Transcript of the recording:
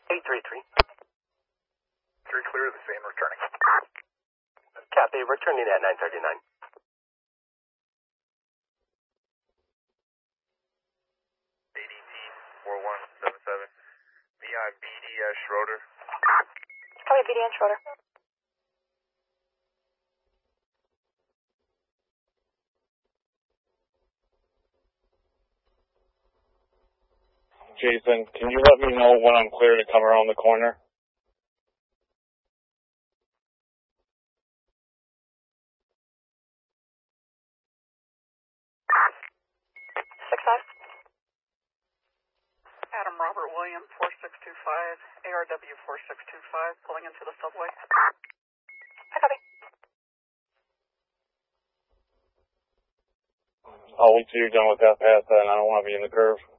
833. 3 clear, the same, returning. Copy, returning at 939. ADT 4177. VI BDS Schroeder. Copy, BDN Schroeder. Jason, can you let me know when I'm clear to come around the corner? Adam Robert William 4625, ARW 4625, pulling into the subway. I copy. I'll wait till you're done with that pass then. I don't want to be in the curve.